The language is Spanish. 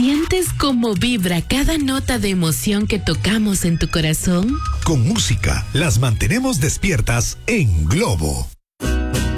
¿Sientes cómo vibra cada nota de emoción que tocamos en tu corazón? Con música, las mantenemos despiertas en Globo.